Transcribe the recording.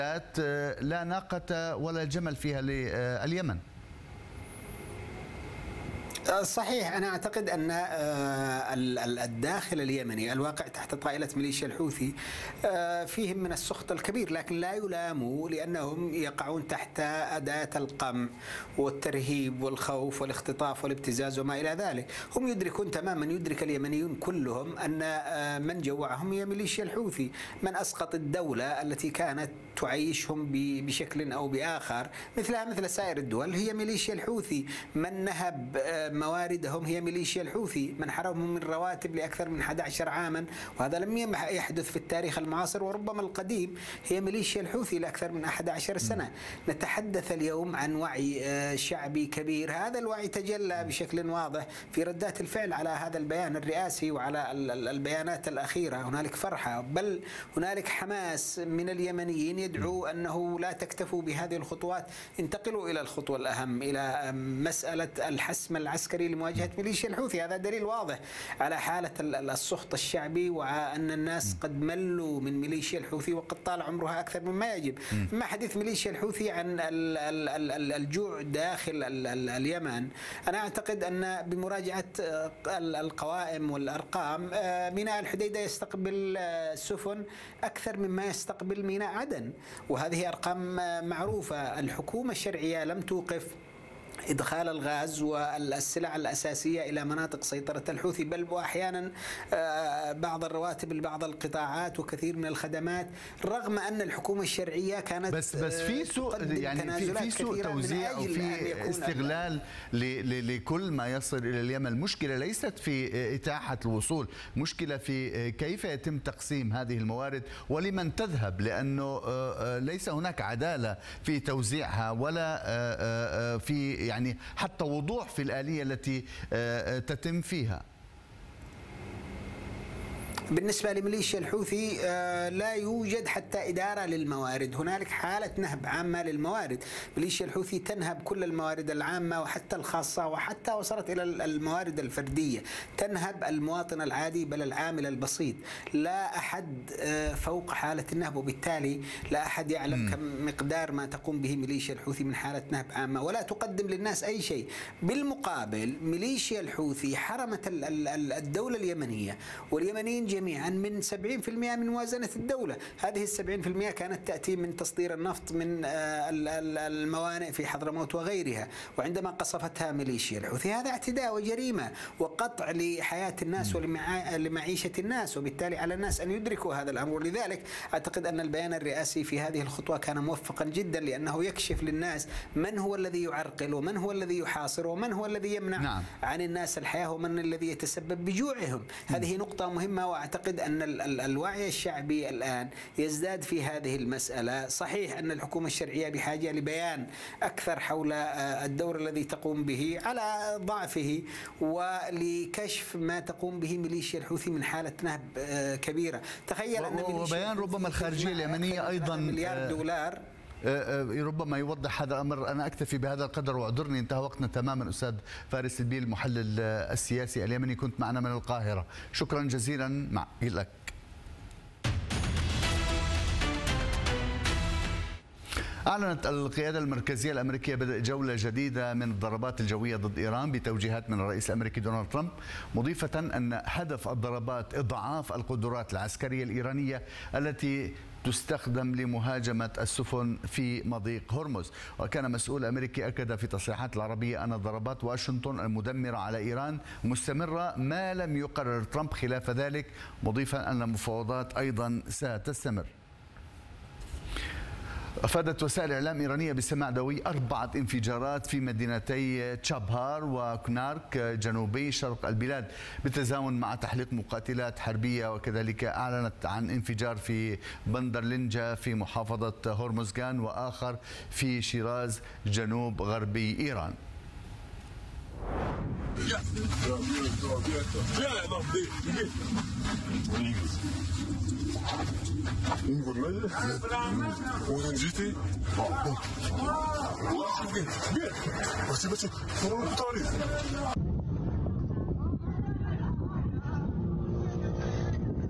لا ناقة ولا جمل فيها لليمن. صحيح. أنا أعتقد أن الداخل اليمني الواقع تحت طائلة ميليشيا الحوثي فيهم من السخط الكبير، لكن لا يلاموا لأنهم يقعون تحت أداة القمع والترهيب والخوف والاختطاف والابتزاز وما إلى ذلك. هم يدركون تماما، يدرك اليمنيون كلهم أن من جوعهم هي ميليشيا الحوثي، من أسقط الدولة التي كانت تعيشهم بشكل أو بآخر مثلها مثل سائر الدول هي ميليشيا الحوثي، من نهب مواردهم هي ميليشيا الحوثي، من حرمهم من رواتب لأكثر من 11 عاما، وهذا لم يحدث في التاريخ المعاصر وربما القديم، هي ميليشيا الحوثي لأكثر من 11 سنة. نتحدث اليوم عن وعي شعبي كبير، هذا الوعي تجلى بشكل واضح في ردات الفعل على هذا البيان الرئاسي وعلى البيانات الأخيرة. هنالك فرحة، بل هنالك حماس من اليمنيين يدعو أنه لا تكتفوا بهذه الخطوات، انتقلوا إلى الخطوة الأهم، إلى مسألة الحسم العسكري لمواجهة ميليشيا الحوثي. هذا دليل واضح على حالة السخط الشعبي، وأن الناس قد ملوا من ميليشيا الحوثي وقد طال عمرها أكثر مما يجب. ما حديث ميليشيا الحوثي عن الجوع داخل اليمن، أنا أعتقد أن بمراجعة القوائم والأرقام ميناء الحديدة يستقبل سفن أكثر مما يستقبل ميناء عدن، وهذه أرقام معروفة. الحكومة الشرعية لم توقف إدخال الغاز والسلع الأساسية إلى مناطق سيطرة الحوثي، بل وأحيانا بعض الرواتب لبعض القطاعات وكثير من الخدمات، رغم أن الحكومة الشرعية كانت بس في سوء، يعني في سوء توزيع وفي استغلال لكل ما يصل إلى اليمن. المشكلة ليست في إتاحة الوصول، مشكلة في كيف يتم تقسيم هذه الموارد ولمن تذهب، لأنه ليس هناك عدالة في توزيعها ولا في يعني حتى وضوح في الآلية التي تتم فيها. بالنسبة لميليشيا الحوثي لا يوجد حتى إدارة للموارد، هنالك حالة نهب عامة للموارد. ميليشيا الحوثي تنهب كل الموارد العامة وحتى الخاصة، وحتى وصلت إلى الموارد الفردية، تنهب المواطن العادي بل العامل البسيط. لا أحد فوق حالة النهب، وبالتالي لا أحد يعلم كم مقدار ما تقوم به ميليشيا الحوثي من حالة نهب عامة، ولا تقدم للناس أي شيء. بالمقابل ميليشيا الحوثي حرمت الدولة اليمنية واليمنيين جميعا من 70% من موازنة الدولة. هذه 70% كانت تأتي من تصدير النفط من الموانئ في حضرموت وغيرها، وعندما قصفتها ميليشيا الحوثي هذا اعتداء وجريمة وقطع لحياة الناس ولمعيشة الناس، وبالتالي على الناس أن يدركوا هذا الأمر. ولذلك أعتقد أن البيان الرئاسي في هذه الخطوة كان موفقا جدا، لأنه يكشف للناس من هو الذي يعرقل ومن هو الذي يحاصر ومن هو الذي يمنع عن الناس الحياة ومن الذي يتسبب بجوعهم. هذه نقطة مهمة، وأعتقد أن الوعي الشعبي الآن يزداد في هذه المسألة. صحيح أن الحكومة الشرعية بحاجة لبيان أكثر حول الدور الذي تقوم به على ضعفه، ولكشف ما تقوم به ميليشيا الحوثي من حالة نهب كبيرة. تخيل أن وبيان ربما الخارجية اليمنية أيضا مليار دولار ربما يوضح هذا الأمر. أنا أكتفي بهذا القدر واعذرني، انتهى وقتنا تماما. أستاذ فارس البيل المحلل السياسي اليمني، كنت معنا من القاهرة، شكرا جزيلا لك. أعلنت القيادة المركزية الأمريكية بدء جولة جديدة من الضربات الجوية ضد إيران بتوجيهات من الرئيس الأمريكي دونالد ترامب، مضيفة أن هدف الضربات إضعاف القدرات العسكرية الإيرانية التي تستخدم لمهاجمة السفن في مضيق هرمز. وكان مسؤول أمريكي أكد في تصريحات العربية أن ضربات واشنطن المدمرة على إيران مستمرة ما لم يقرر ترامب خلاف ذلك، مضيفا أن المفاوضات أيضا ستستمر. أفادت وسائل إعلام إيرانية بسماع دوي 4 انفجارات في مدينتي تشابهار وكنارك جنوبي شرق البلاد بالتزامن مع تحليق مقاتلات حربية، وكذلك أعلنت عن انفجار في بندر لنجا في محافظة هرمزغان وآخر في شيراز جنوب غربي إيران. وين جيتي؟